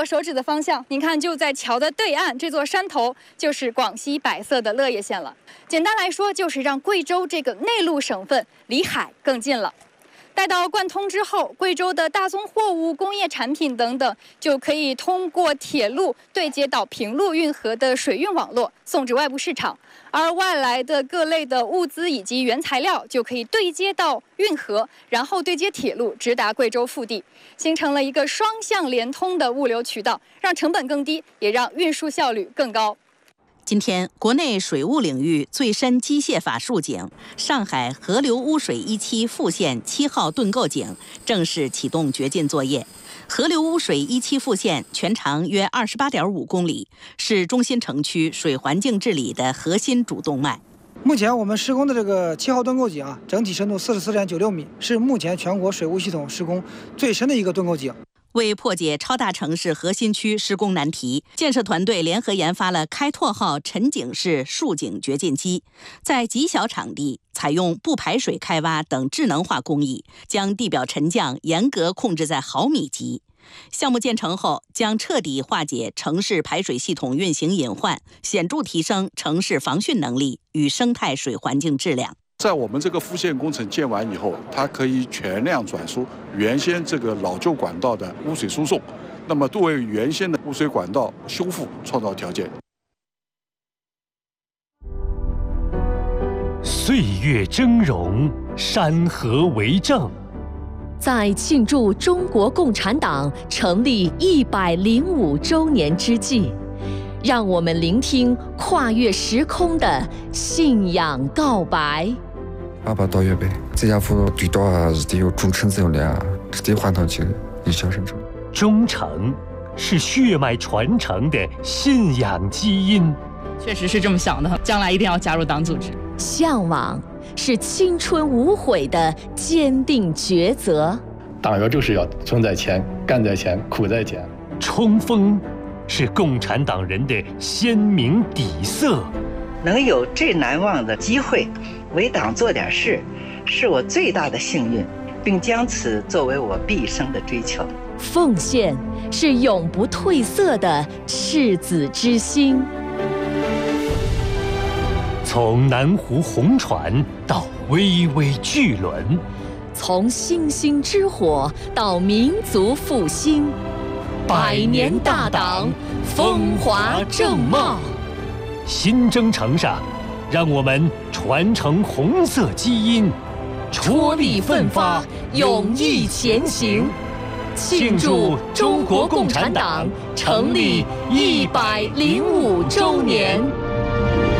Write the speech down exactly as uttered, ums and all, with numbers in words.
我手指的方向，您看就在桥的对岸，这座山头就是广西百色的乐业县了。简单来说，就是让贵州这个内陆省份离海更近了。待到贯通之后，贵州的大宗货物、工业产品等等，就可以通过铁路对接到平陆运河的水运网络，送至外部市场。而外来的各类的物资以及原材料，就可以对接到运河，然后对接铁路，直达贵州腹地，形成了一个双向连通的物流渠道，让成本更低，也让运输效率更高。 今天，国内水务领域最深机械法竖井上海河流污水一期复线七号盾构井正式启动掘进作业。河流污水一期复线全长约二十八点五公里，是中心城区水环境治理的核心主动脉。 目前我们施工的这个七号盾构井啊，整体深度四十四点九六米，是目前全国水务系统施工最深的一个盾构井。 为破解超大城市核心区施工难题，建设团队联合研发了开拓号沉井式竖井掘进机，在极小场地采用不排水开挖等智能化工艺，将地表沉降严格控制在毫米级。项目建成后，将彻底化解城市排水系统运行隐患，显著提升城市防汛能力与生态水环境质量。 在我们这个复线工程建完以后，它可以全量转输原先这个老旧管道的污水输送，那么为原先的污水管道修复创造条件。 岁月峥嵘，山河为证。 在庆祝中国共产党成立一百零五周年之际，让我们聆聽跨越時空的信仰告白。 爸爸到月呗，這家伙最多啊是得有忠誠責任啊，得還堂起一小生中。 忠誠是血脈傳承的信仰基因。 確實是這麼想的，將來一定要加入黨組織。 向往是青春無悔的堅定抉擇。 黨員就是要存在前，幹在前，苦在前。 衝鋒是共產黨人的鮮明底色。 能有這難忘的機會為黨做點事，是我最大的幸運，並將此作為我畢生的追求。 奉獻是永不褪色的赤子之心。 從南湖紅船到巍巍巨輪， 從星星之火到民族復興，百年大黨風華正茂。 新征程上，讓我們傳承紅色基因， 踔厲奮發，勇毅前行，慶祝中國共產黨成立一百零五週年。